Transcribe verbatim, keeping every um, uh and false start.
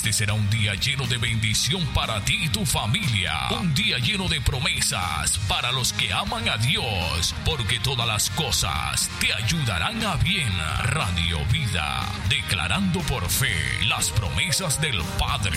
Este será un día lleno de bendición para ti y tu familia. Un día lleno de promesas para los que aman a Dios, porque todas las cosas te ayudarán a bien. Radio Vida, declarando por fe las promesas del Padre.